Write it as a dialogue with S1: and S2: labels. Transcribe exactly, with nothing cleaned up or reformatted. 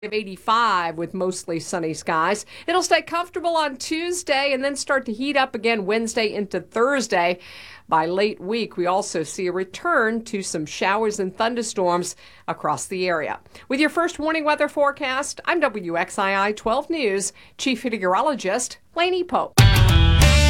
S1: Of eighty-five with mostly sunny skies. It'll stay comfortable on Tuesday and then start to heat up again Wednesday into Thursday. By late week, we also see a return to some showers and thunderstorms across the area. With your first warning weather forecast, I'm W X I I twelve News Chief Meteorologist Lainey Pope.